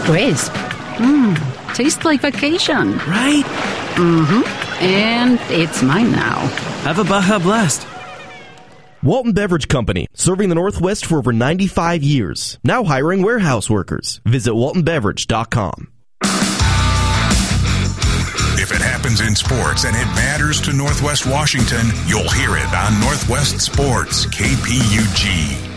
crisp. Tastes like vacation. Right? And it's mine now. Have a Baja Blast. Walton Beverage Company, serving the Northwest for over 95 years. Now hiring warehouse workers. Visit waltonbeverage.com. If it happens in sports and it matters to Northwest Washington, you'll hear it on Northwest Sports, KPUG.